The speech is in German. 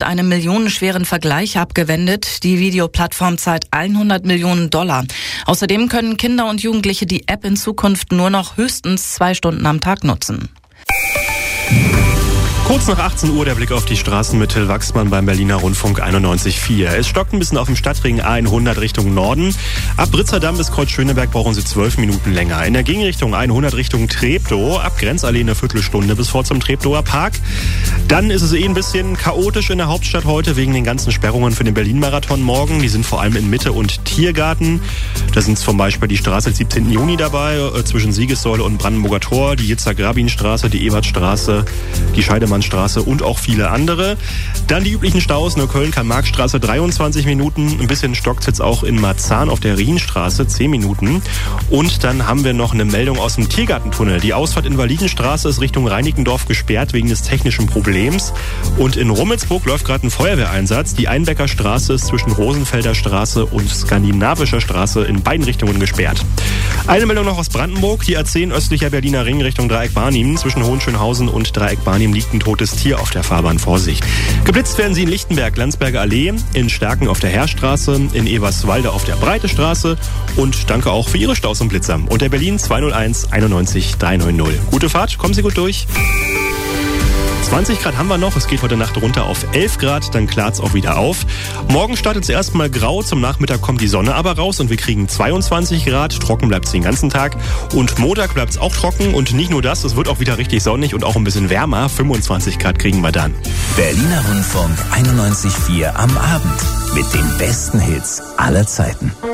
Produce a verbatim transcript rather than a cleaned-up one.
einem millionenschweren Vergleich abgewendet. Die Videoplattform zahlt hundert Millionen Dollar. Außerdem können Kinder und Jugendliche die App in Zukunft nur noch höchstens zwei Stunden am Tag nutzen. Kurz nach achtzehn Uhr der Blick auf die Straßen mit Till Wachsmann beim Berliner Rundfunk einundneunzig Komma vier. Es stockt ein bisschen auf dem Stadtring A hundert Richtung Norden. Ab Britzerdamm bis Kreuz Schöneberg brauchen Sie zwölf Minuten länger. In der Gegenrichtung A hundert Richtung Treptow, ab Grenzallee eine Viertelstunde bis vor zum Treptower Park. Dann ist es eh ein bisschen chaotisch in der Hauptstadt heute wegen den ganzen Sperrungen für den Berlin-Marathon morgen. Die sind vor allem in Mitte und Tiergarten. Da sind zum Beispiel die Straße siebzehnten Juni dabei, äh, zwischen Siegessäule und Brandenburger Tor, die Yitzhak-Rabin-Straße, die Ebertstraße, die Scheidemannstraße und auch viele andere. Dann die üblichen Staus, Neukölln, Karl-Marx-Straße dreiundzwanzig Minuten. Ein bisschen stockt es jetzt auch in Marzahn auf der Rienstraße, zehn Minuten. Und dann haben wir noch eine Meldung aus dem Tiergartentunnel. Die Ausfahrt in Validenstraße ist Richtung Reinickendorf gesperrt wegen des technischen Problems. Und in Rummelsburg läuft gerade ein Feuerwehreinsatz. Die Einbecker Straße ist zwischen Rosenfelder Straße und Skandinavischer Straße in beiden Richtungen gesperrt. Eine Meldung noch aus Brandenburg. Die A zehn östlicher Berliner Ring Richtung Dreieck Barnim. Zwischen Hohenschönhausen und Dreieck Barnim liegt ein totes Tier auf der Fahrbahn. Vorsicht. Geblitzt werden Sie in Lichtenberg, Landsberger Allee, in Stärken auf der Herrstraße, in Eberswalde auf der Breite Straße und danke auch für Ihre Staus und Blitzer. Und der Berlin zwei null eins einundneunzig dreihundert. Gute Fahrt, kommen Sie gut durch. zwanzig Grad haben wir noch, es geht heute Nacht runter auf elf Grad, dann klart's auch wieder auf. Morgen startet es erstmal grau, zum Nachmittag kommt die Sonne aber raus und wir kriegen zweiundzwanzig Grad, trocken bleibt es den ganzen Tag. Und Montag bleibt es auch trocken und nicht nur das, es wird auch wieder richtig sonnig und auch ein bisschen wärmer, fünfundzwanzig Grad kriegen wir dann. Berliner Rundfunk einundneunzig Komma vier am Abend mit den besten Hits aller Zeiten.